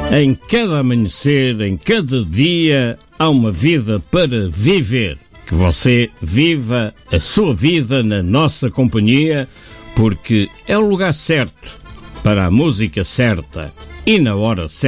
Em cada amanhecer, em cada dia, há uma vida para viver. Que você viva a sua vida na nossa companhia, porque é o lugar certo, para a música certa e na hora certa.